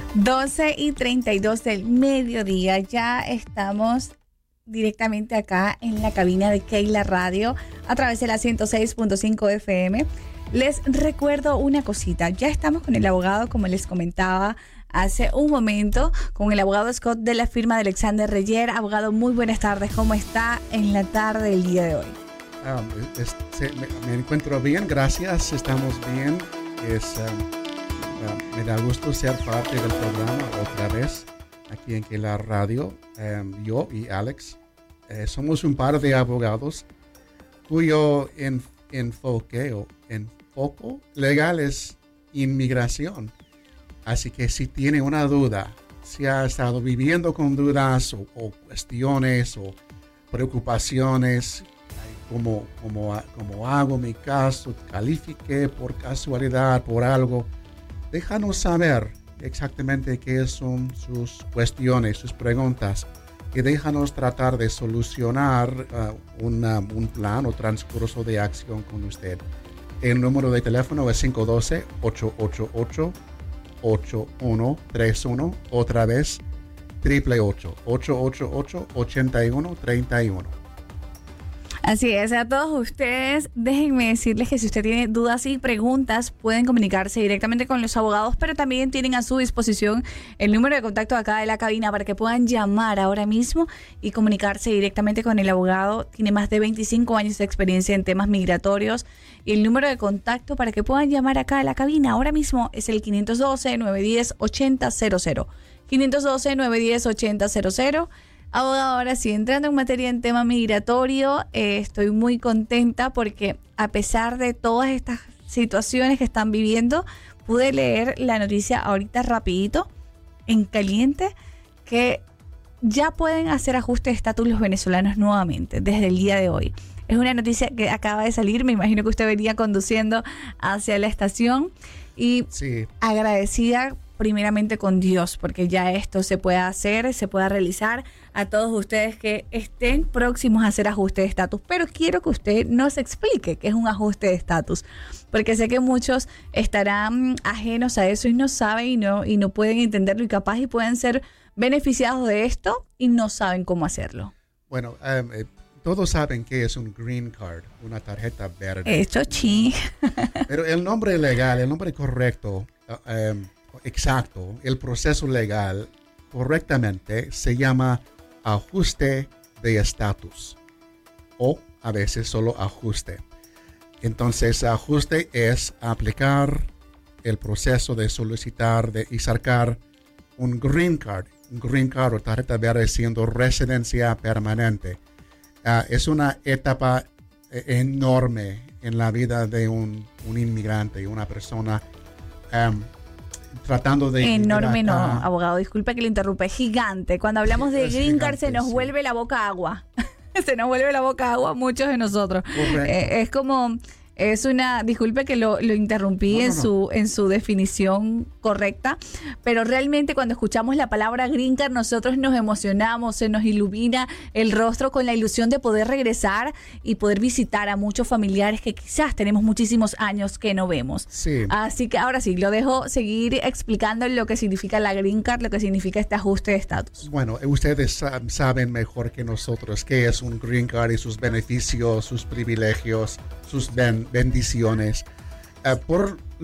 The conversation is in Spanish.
12:32 del mediodía. Ya estamos directamente acá en la cabina de Keila Radio a través de la 106.5 FM. Les recuerdo una cosita. Ya estamos con el abogado, como les comentaba hace un momento, con el abogado Scott de la firma de Alexander Reyer. Abogado, muy buenas tardes. ¿Cómo está en la tarde del día de hoy? Me encuentro bien, gracias. Estamos bien. Me da gusto ser parte del programa otra vez aquí en Keila Radio. Yo y Alex somos un par de abogados cuyo enfoque legal es inmigración. Así que si tiene una duda, si ha estado viviendo con dudas o cuestiones o preocupaciones, como hago mi caso, califique por casualidad, por algo, déjanos saber exactamente qué son sus cuestiones, sus preguntas, y déjanos tratar de solucionar un plan o transcurso de acción con usted. El número de teléfono es 512-888-8131, otra vez 888-888-8131. Así es, a todos ustedes, déjenme decirles que si usted tiene dudas y preguntas, pueden comunicarse directamente con los abogados, pero también tienen a su disposición el número de contacto acá de la cabina para que puedan llamar ahora mismo y comunicarse directamente con el abogado. Tiene más de 25 años de experiencia en temas migratorios, y el número de contacto para que puedan llamar acá a la cabina ahora mismo es el 512-910-8000. 512-910-8000. Abogado, ahora sí, entrando en materia en tema migratorio, estoy muy contenta porque a pesar de todas estas situaciones que están viviendo, pude leer la noticia ahorita rapidito, en caliente, que ya pueden hacer ajuste de estatus los venezolanos nuevamente, desde el día de hoy. Es una noticia que acaba de salir, me imagino que usted venía conduciendo hacia la estación y sí, agradecida primeramente con Dios, porque ya esto se pueda hacer, se pueda realizar. A todos ustedes que estén próximos a hacer ajuste de estatus, pero quiero que usted nos explique qué es un ajuste de estatus, porque sé que muchos estarán ajenos a eso y no saben y no pueden entenderlo, y capaz y pueden ser beneficiados de esto y no saben cómo hacerlo. Bueno, todos saben que es un green card, una tarjeta verde. Esto sí. Pero el nombre legal, el nombre correcto, exacto, el proceso legal correctamente se llama ajuste de estatus, o a veces solo ajuste. Entonces, ajuste es aplicar el proceso de solicitar y sacar un green card o tarjeta verde siendo residencia permanente. Es una etapa enorme en la vida de un inmigrante y una persona tratando de... Enorme no, abogado, disculpe que le interrumpa, es gigante. Cuando hablamos de green card se nos vuelve la boca agua. Se nos vuelve la boca agua a muchos de nosotros. Es como... disculpe que lo interrumpí en su definición correcta, pero realmente cuando escuchamos la palabra green card nosotros nos emocionamos, se nos ilumina el rostro con la ilusión de poder regresar y poder visitar a muchos familiares que quizás tenemos muchísimos años que no vemos. Sí. Así que ahora sí, lo dejo seguir explicando lo que significa la green card, lo que significa este ajuste de estatus. Bueno, ustedes saben mejor que nosotros qué es un green card y sus beneficios, sus privilegios, sus bendiciones. Por